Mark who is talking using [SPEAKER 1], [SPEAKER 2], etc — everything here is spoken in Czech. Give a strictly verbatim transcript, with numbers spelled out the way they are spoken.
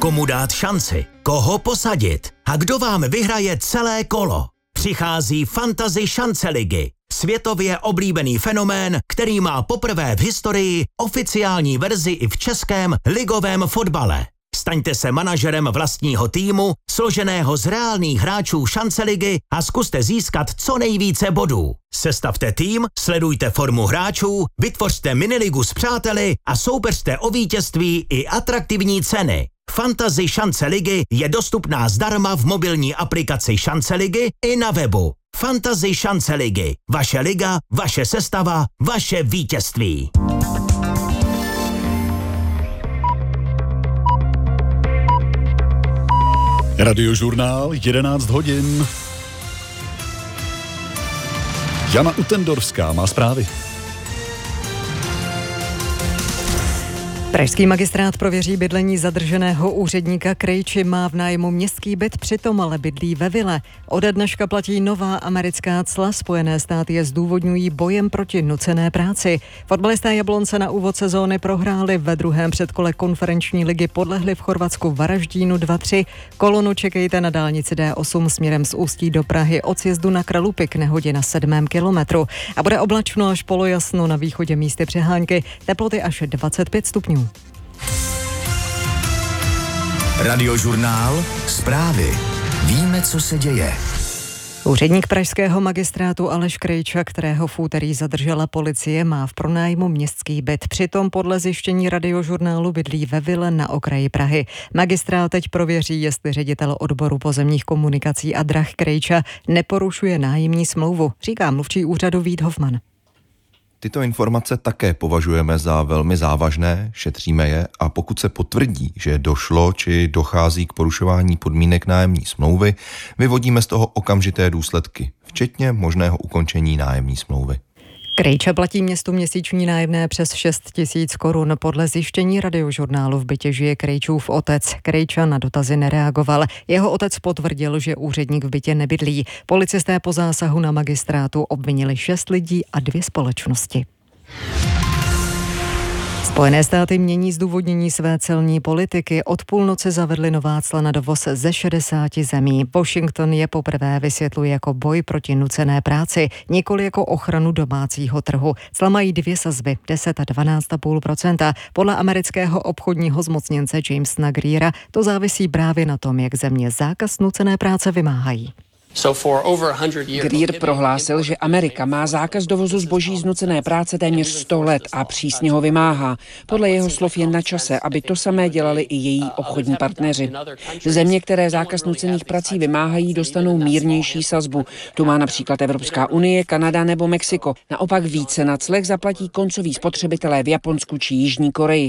[SPEAKER 1] Komu dát šanci? Koho posadit? A kdo vám vyhraje celé kolo? Přichází Fantasy šance ligy. Světově oblíbený fenomén, který má poprvé v historii oficiální verzi i v českém ligovém fotbale. Staňte se manažerem vlastního týmu, složeného z reálných hráčů šance ligy a zkuste získat co nejvíce bodů. Sestavte tým, sledujte formu hráčů, vytvořte miniligu s přáteli a soupeřte o vítězství i atraktivní ceny. Fantasy šance ligy je dostupná zdarma v mobilní aplikaci Šance ligy i na webu. Fantasy šance ligy. Vaše liga, vaše sestava, vaše vítězství.
[SPEAKER 2] Radiožurnál, jedenáct hodin. Jana Utendorská má zprávy.
[SPEAKER 3] Pražský magistrát prověří bydlení zadrženého úředníka Krejči, má v nájmu městský byt, přitom ale bydlí ve vile. Ode dneška platí nová americká cla, Spojené státy je zdůvodňují bojem proti nucené práci. Fotbalisté Jablonce na úvod sezóny prohráli, ve druhém předkole konferenční ligy podlehli v Chorvatsku Varaždínu dva tři. Kolonu čekejte na dálnici D osm směrem z Ústí do Prahy od sjezdu na Kralupy k nehodě na sedmém kilometru. A bude oblačno až polojasno, na východě místy přehánky, teploty až dvacet pět stupňů.
[SPEAKER 1] Radiožurnál, zprávy. Víme, co se děje.
[SPEAKER 3] Úředník pražského magistrátu Aleš Krejča, kterého v úterý zadržela policie, má v pronájmu městský byt. Přitom podle zjištění Radiožurnálu bydlí ve vile na okraji Prahy. Magistrát teď prověří, jestli ředitel odboru pozemních komunikací a drah Krejča neporušuje nájemní smlouvu, říká mluvčí úřadu Vít Hofman.
[SPEAKER 4] Tyto informace také považujeme za velmi závažné, šetříme je a pokud se potvrdí, že došlo či dochází k porušování podmínek nájemní smlouvy, vyvodíme z toho okamžité důsledky, včetně možného ukončení nájemní smlouvy.
[SPEAKER 3] Krejča platí městu měsíční nájemné přes šest tisíc korun. Podle zjištění Radiožurnálu v bytě žije Krejčův otec. Krejča na dotazy nereagoval. Jeho otec potvrdil, že úředník v bytě nebydlí. Policisté po zásahu na magistrátu obvinili šest lidí a dvě společnosti. Spojené státy mění zdůvodnění své celní politiky. Od půlnoci zavedly nová cla na dovoz ze šedesáti zemí. Washington je poprvé vysvětluje jako boj proti nucené práci, nikoli jako ochranu domácího trhu. Cla mají dvě sazby, deset a dvanáct celá pět procenta. Podle amerického obchodního zmocněnce Jamesa Greera to závisí právě na tom, jak země zákaz nucené práce vymáhají.
[SPEAKER 5] Greer prohlásil, že Amerika má zákaz dovozu zboží z nucené práce téměř sto let a přísně ho vymáhá. Podle jeho slov je na čase, aby to samé dělali i její obchodní partneři. Země, které zákaz nucených prací vymáhají, dostanou mírnější sazbu. Tu má například Evropská unie, Kanada nebo Mexiko. Naopak více na clech zaplatí koncoví spotřebitelé v Japonsku či Jižní Koreji.